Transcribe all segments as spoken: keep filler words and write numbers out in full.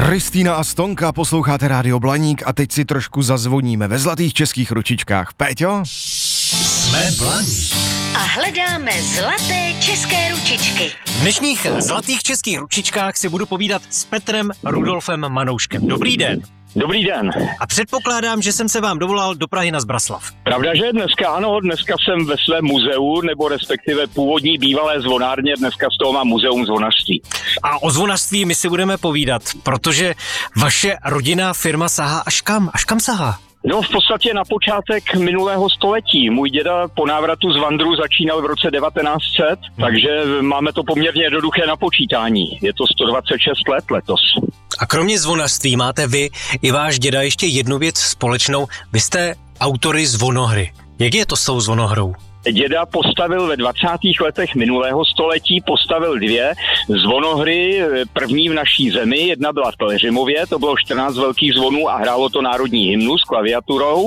Kristýna a Stonka, posloucháte Rádio Blaník a teď si trošku zazvoníme ve zlatých českých ručičkách. Péťo? Jsme Blaník. A hledáme zlaté české ručičky. V dnešních zlatých českých ručičkách si budu povídat s Petrem Rudolfem Manouškem. Dobrý den. Dobrý den. A předpokládám, že jsem se vám dovolal do Prahy na Zbraslav. Pravda, že dneska ano, dneska jsem ve svém muzeu, nebo respektive původní bývalé zvonárně, dneska z toho mám muzeum zvonařství. A o zvonařství my si budeme povídat, protože vaše rodinná firma sahá až kam? Až kam sahá? No v podstatě na počátek minulého století. Můj děda po návratu z Vandru začínal v roce devatenáct set, hmm. takže máme to poměrně jednoduché na počítání. Je to sto dvacet šest let letos. A kromě zvonařství máte vy i váš děda ještě jednu věc společnou. Vy jste autory zvonohry. Jak je to s tou zvonohrou? Děda postavil ve dvacátých letech minulého století, postavil dvě zvonohry, první v naší zemi, jedna byla v Pelhřimově, to bylo čtrnáct velkých zvonů a hrálo to národní hymnu s klaviaturou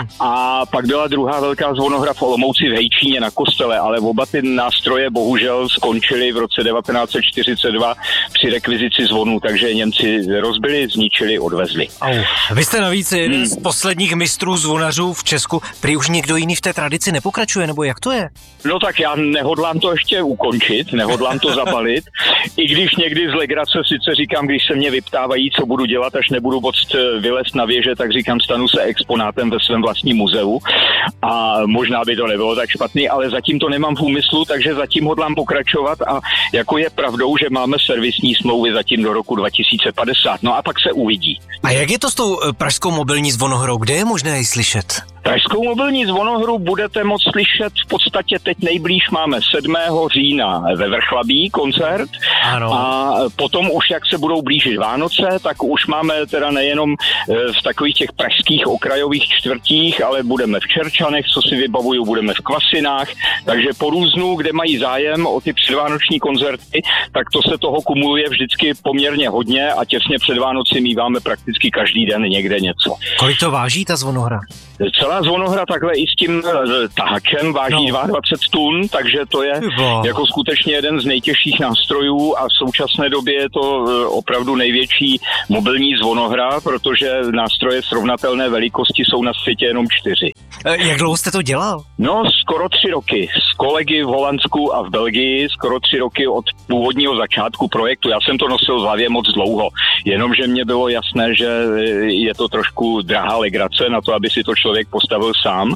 a pak byla druhá velká zvonohra v Olomouci v Hejčíně na kostele, ale oba ty nástroje bohužel skončily v roce devatenáct set čtyřicet dva při rekvizici zvonů, takže Němci rozbili, zničili, odvezli. Au. Vy jste navíc jeden hmm. z posledních mistrů zvonařů v Česku, prý už někdo jiný v té tradici nepokračuje, nebo jak to je? No tak já nehodlám to ještě ukončit, nehodlám to zabalit, i když někdy z legrace sice říkám, když se mě vyptávají, co budu dělat, až nebudu moct vylézt na věže, tak říkám, stanu se exponátem ve svém vlastním muzeu a možná by to nebylo tak špatný, ale zatím to nemám v úmyslu, takže zatím hodlám pokračovat a jako je pravdou, že máme servisní smlouvy zatím do roku dva tisíce padesát, no a pak se uvidí. A jak je to s tou pražskou mobilní zvonohrou, kde je možné ji slyšet? Pražskou mobilní zvonohru budete moct slyšet v podstatě teď nejblíž máme sedmého října ve Vrchlabí koncert. Ano. A potom už jak se budou blížit Vánoce, tak už máme teda nejenom v takových těch pražských okrajových čtvrtích, ale budeme v Čerčanech, co si vybavuju, budeme v Kvasinách, takže po různu, kde mají zájem o ty předvánoční koncerty, tak to se toho kumuluje vždycky poměrně hodně a těsně před Vánoci míváme prakticky každý den někde něco. Kolik to váží ta zvonohra? Celá zvonohra takhle i s tím tahačem váží no. dvacet dva tun, takže to je Chyba. jako skutečně jeden z nejtěžších nástrojů a v současné době je to opravdu největší mobilní zvonohra, protože nástroje srovnatelné velikosti jsou na světě jenom čtyři. Jak dlouho jste to dělal? No, skoro tři roky. S kolegy v Holandsku a v Belgii, skoro tři roky od původního začátku projektu. Já jsem to nosil v hlavě moc dlouho, jenomže mě bylo jasné, že je to trošku drahá legrace na to, aby si to člověk postavil sám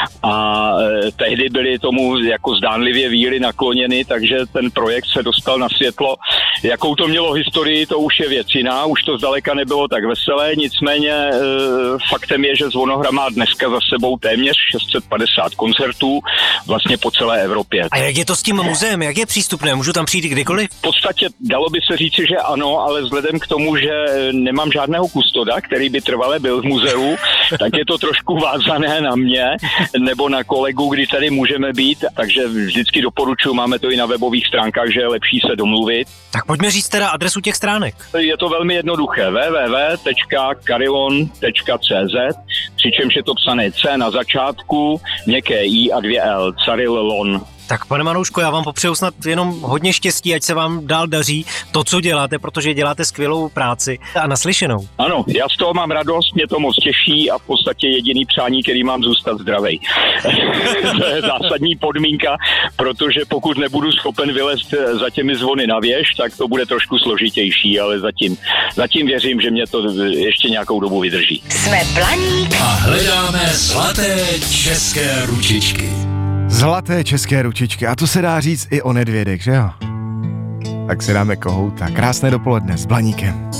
a e, tehdy byly tomu jako zdánlivě víry nakloněny, takže ten projekt se dostal na světlo. Jakou to mělo historii, to už je věc jiná, už to zdaleka nebylo tak veselé, nicméně e, faktem je, že zvonohra má dneska za sebou téměř šest set padesát koncertů vlastně po celé Evropě. A jak je to s tím muzeem, jak je přístupné, můžu tam přijít kdykoliv? V podstatě dalo by se říci, že ano, ale vzhledem k tomu, že nemám žádného kustoda, který by trvale byl v muzeu, tak je to trošku vázané na mě nebo na kolegu, kdy tady můžeme být, takže vždycky doporučuji, máme to i na webových stránkách, že je lepší se domluvit. Tak pojďme říct teda adresu těch stránek. Je to velmi jednoduché, w w w tečka carillon tečka c z, přičemž je to psané C na začátku, měkké I a dvě L, Carillon. Tak pane Manouško, já vám popřeju snad jenom hodně štěstí, ať se vám dál daří to, co děláte, protože děláte skvělou práci a naslyšenou. Ano, já z toho mám radost, mě to moc těší a v podstatě jediný přání, který mám, zůstat zdravej. To je zásadní podmínka, protože pokud nebudu schopen vylézt za těmi zvony na věž, tak to bude trošku složitější, ale zatím, zatím věřím, že mě to ještě nějakou dobu vydrží. Jsme Blaník a hledáme zlaté české ručičky. Zlaté české ručičky, a to se dá říct i o nedvědech, že jo? Tak si dáme kohouta. Krásné dopoledne s Blaníkem.